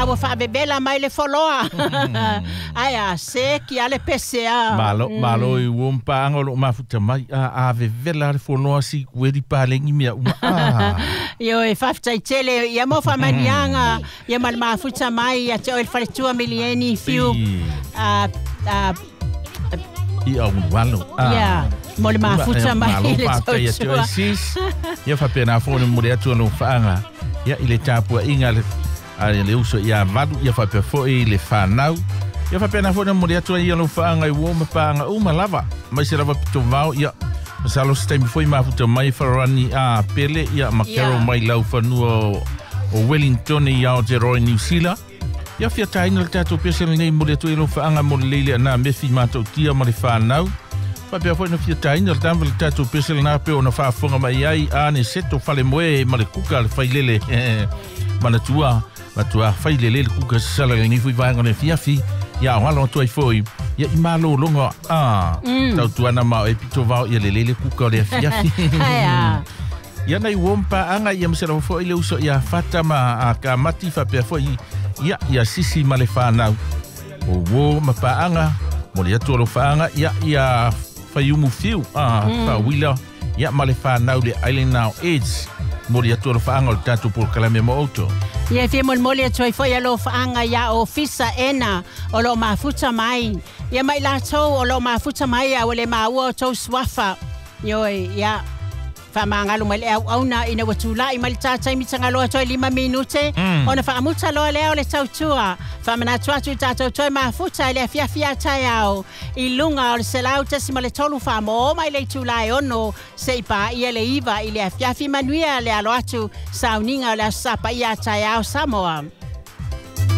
wa whaabebela mai le wholoa. Aia, se ki ale pesea. Malo I wompa angolo mafuta mai a vevela le wholoa si kueri palengi mea uma. Yo e whaftai tele, ia mo whamanianga, ia mal mafuta mai, ia te oil whaletua milieni fiu. Ia unwalo. Ia, mo le mafuta mai le tautua. Ia whapena fone mure atua no whaanga. Ia I le tāpua inga le uso ia valu, ia whapea foi le whanau. Ia whapena fone mure atua ia no whaanga I woma paanga lava. Mai se lava pito vau, ia masalo staimi foi mafuta mai wharani a pele, ia makero mai lau whanua o Wellington I Aotearoa New Zealand. Ia fia taina le tātou pesel nei mure atua I no whaanga mo le leile ana mefi mātou tia ma le whanau. Papea foi no fia taina le tamwa le tātou pesel na peo na whaafonga mai ai ane seto whale moe ma le kuka le whailele manatua whailele le kuka sala le nifui vaenga le fiafi ia wala tuai foi ia I malo longa tau tuana mao e pito vau ia le lele kuka le fiafi ia nei wompa anga ia masera foi le uso ia fata ma a ka mati papea foi ia sisi ma le whanau o wo ma paanga mo le atu lo whaanga ia Fayumu fiu wila ia male whanau le Island Now Edge mori atua lo whaanga o tātou por kalame mo auto. Ia fia moli atua I foi alo whaanga ia o fisa ena o lo mafuta mai. Ia mai la tau o lo mafuta mai a wale maua o tau swafa. Ia whamangalo mai le au na ina watula I mali tātai mitangalo atua 5 minute. Ona whaamuta loa leo le tautua. Whamana tuatu tātou toi mafuta le fia tai au. I lunga o le selau tesi ma le tolu whamo mai le tūlai ono se I pa ia le iwa I le fiafi manuia le alo atu sauninga o le asapa ia tai au Samoa.